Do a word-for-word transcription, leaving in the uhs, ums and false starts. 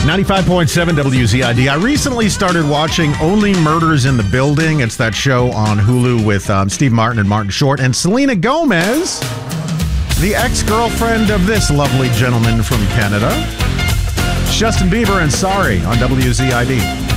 ninety-five point seven W Z I D. I recently started watching Only Murders in the Building. It's that show on Hulu with um, Steve Martin and Martin Short. And Selena Gomez, the ex-girlfriend of this lovely gentleman from Canada. Justin Bieber and Sorry on W Z I D.